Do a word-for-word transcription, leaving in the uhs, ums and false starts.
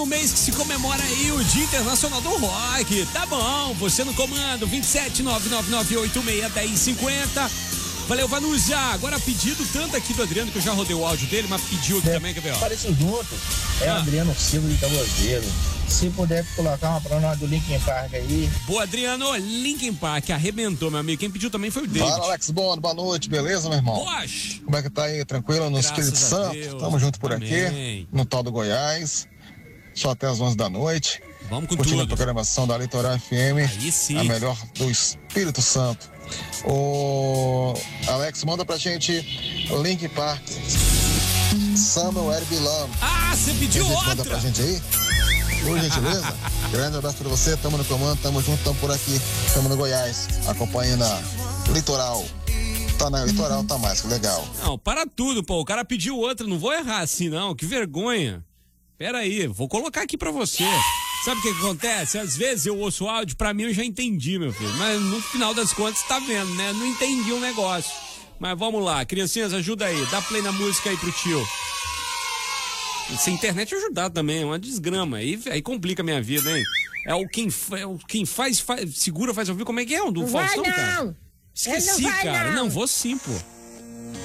O mês que se comemora aí o Dia Internacional do Rock. Tá bom, você no comando, vinte e sete, nove nove nove oito seis, um zero cinco zero. Valeu, Vanusa. Agora pedido tanto aqui do Adriano, que eu já rodei o áudio dele, mas pediu aqui é, também, quer ver, ó. Apareceu junto, é ah. Adriano Silva de Tabuazeiro. Se puder colocar uma pra nós do Linkin Park aí. Boa, Adriano, Linkin Park arrebentou, meu amigo. Quem pediu também foi o David. Fala, Alex Bond, boa noite, beleza, meu irmão? Poxa. Como é que tá aí? Tranquilo no Graças Espírito Santo? Deus. Tamo junto por Amém. aqui, no tal do Goiás. Só até as onze da noite. Vamos com Curtindo tudo. a programação da Litoral F M. Aí sim. A melhor do Espírito Santo. O Alex, manda pra gente Linkin Park. Somewhere Belong. Ah, você pediu outra. Manda pra gente aí. Por gentileza. Grande abraço pra você. Tamo no comando, tamo junto, tamo por aqui. Tamo no Goiás, acompanhando a Litoral. Tá na Litoral, tá mais que legal. Não, para tudo, pô. O cara pediu outra. Não vou errar assim, não. Que vergonha. Pera aí, vou colocar aqui pra você. Sabe o que, que acontece? Às vezes eu ouço o áudio, pra mim eu já entendi, meu filho. Mas no final das contas, tá vendo, né? Não entendi o negócio. Mas vamos lá, criancinhas, ajuda aí. Dá play na música aí pro tio. Se a internet ajudar também, é uma desgrama. Aí, aí complica a minha vida, hein? É o quem, é o quem faz, faz, segura, faz ouvir. Como é que é o do não Faustão, vai, cara? não. Esqueci, não vai, cara. Não. não, vou sim, pô.